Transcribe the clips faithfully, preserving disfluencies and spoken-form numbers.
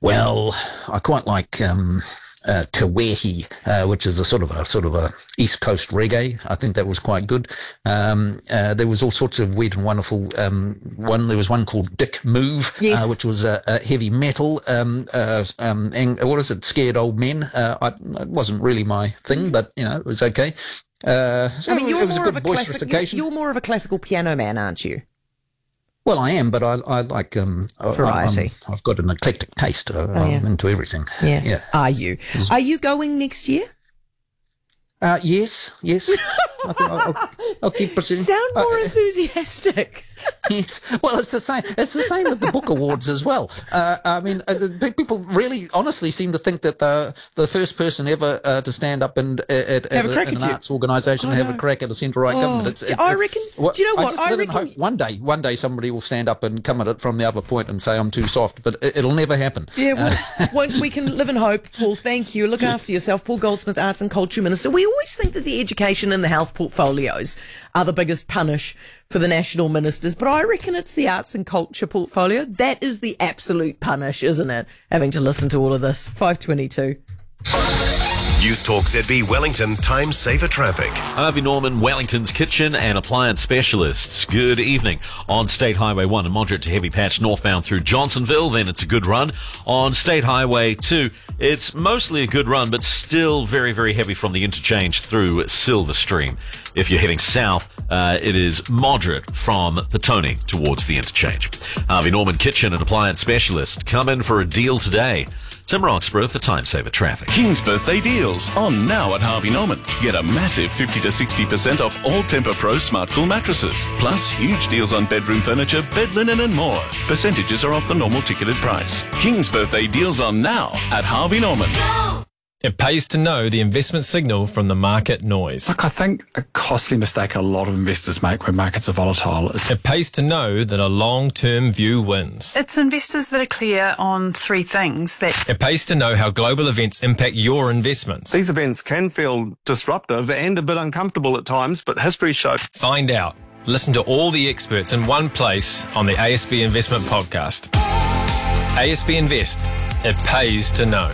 Well, I quite like um, uh, Te Wehi, uh, which is a sort of a sort of a East Coast reggae. I think that was quite good. Um, uh, there was all sorts of weird and wonderful. Um, one there was one called Dick Move, yes. uh, which was uh, uh, heavy metal. Um, uh, um, and what is it? Scared Old Men. Uh, I, it wasn't really my thing, but you know it was okay. Uh, so I mean, you're it was more a of good a classic. You're, you're more of a classical piano man, aren't you? Well, I am, but I, I like um, variety. I, I've got an eclectic taste. Uh, oh, yeah. I'm into everything. Yeah. yeah. Are you? Are you going next year? Uh, yes, yes. I think I'll, I'll, I'll keep proceeding. Sound more uh, enthusiastic. Yes. Well, it's the same. It's the same with the book awards as well. Uh, I mean, uh, the, people really, honestly, seem to think that the the first person ever uh, to stand up and uh, at, have at, a crack at at an you. arts organisation oh, and have no. a crack at a centre-right oh, government. It's, it, I it's, reckon. What, do you know what? I, just I live reckon. in hope one day, one day, somebody will stand up and come at it from the other point and say I'm too soft, but it, it'll never happen. Yeah, well, uh, well, we can live in hope. Paul, thank you. Look after yourself. Paul Goldsmith, Arts and Culture Minister. We always think that the education and the health portfolios are the biggest punish for the national ministers, but I reckon it's the arts and culture portfolio. That is the absolute punish, isn't it? Having to listen to all of this. five twenty-two. News Talk Z B Wellington, time saver traffic. Harvey Norman, Wellington's kitchen and appliance specialists. Good evening. On State Highway one, a moderate to heavy patch northbound through Johnsonville, then it's a good run. On State Highway two, it's mostly a good run, but still very, very heavy from the interchange through Silverstream. If you're heading south, uh, it is moderate from Petone towards the interchange. Harvey Norman Kitchen and Appliance Specialist. Come in for a deal today. Tim Roxburgh for Time Saver Traffic. King's Birthday Deals on now at Harvey Norman. Get a massive fifty to sixty percent off all Tempur Pro Smart Cool mattresses. Plus huge deals on bedroom furniture, bed linen and more. Percentages are off the normal ticketed price. King's Birthday Deals on now at Harvey Norman. Go! It pays to know the investment signal from the market noise. Look, I think a costly mistake a lot of investors make when markets are volatile is it pays to know that a long-term view wins. It's investors that are clear on three things. That It pays to know how global events impact your investments. These events can feel disruptive and a bit uncomfortable at times, but history shows. Find out. Listen to all the experts in one place on the A S B Investment Podcast. A S B Invest. It pays to know.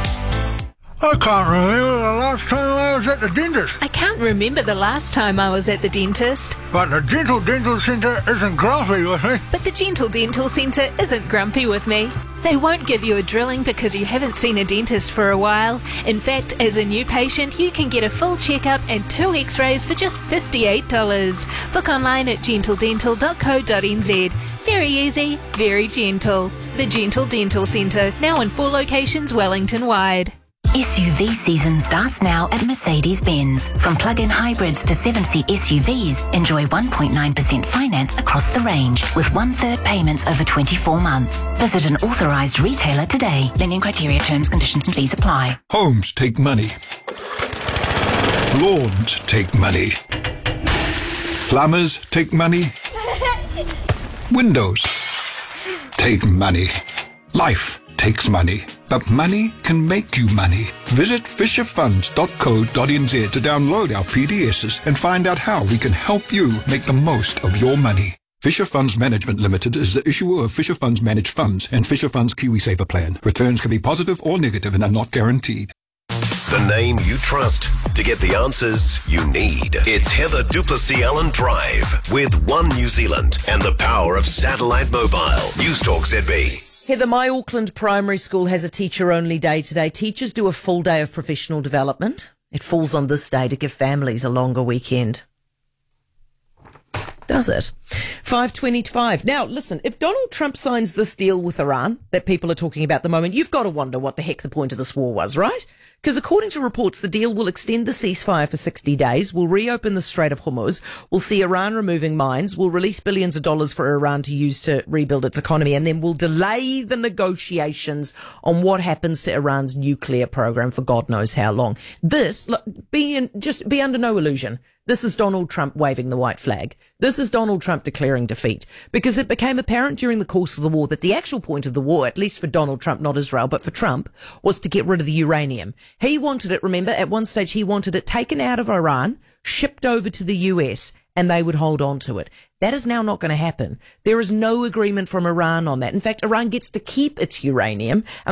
I can't remember the last time I was at the dentist. I can't remember the last time I was at the dentist. But the Gentle Dental Centre isn't grumpy with me. But the Gentle Dental Centre isn't grumpy with me. They won't give you a drilling because you haven't seen a dentist for a while. In fact, as a new patient, you can get a full checkup and two x-rays for just fifty-eight dollars. Book online at gentle dental dot co dot n z. Very easy, very gentle. The Gentle Dental Centre, now in four locations Wellington-wide. S U V season starts now at Mercedes-Benz. From plug-in hybrids to seven-seat S U Vs, enjoy one point nine percent finance across the range with one-third payments over twenty-four months. Visit an authorised retailer today. Lending criteria, terms, conditions and fees apply. Homes take money. Lawns take money. Plumbers take money. Windows take money. Life takes money. But money can make you money. Visit fisher funds dot co dot n z to download our P D Ss and find out how we can help you make the most of your money. Fisher Funds Management Limited is the issuer of Fisher Funds Managed Funds and Fisher Funds KiwiSaver Plan. Returns can be positive or negative and are not guaranteed. The name you trust to get the answers you need. It's Heather Duplessis Allen Drive with One New Zealand and the power of satellite mobile. News Talk Z B. Heather, my Auckland primary school has a teacher-only day today. Teachers do a full day of professional development. It falls on this day to give families a longer weekend. Does it? five twenty-five. Now, listen, if Donald Trump signs this deal with Iran that people are talking about at the moment, you've got to wonder what the heck the point of this war was, right? Because according to reports, the deal will extend the ceasefire for sixty days, will reopen the Strait of Hormuz, will see Iran removing mines, will release billions of dollars for Iran to use to rebuild its economy, and then will delay the negotiations on what happens to Iran's nuclear program for God knows how long. This, look, be in, just be under no illusion. This is Donald Trump waving the white flag. This is Donald Trump declaring defeat, because it became apparent during the course of the war that the actual point of the war, at least for Donald Trump, not Israel, but for Trump, was to get rid of the uranium. He wanted it, remember, at one stage he wanted it taken out of Iran, shipped over to the U S, and they would hold on to it. That is now not going to happen. There is no agreement from Iran on that. In fact, Iran gets to keep its uranium.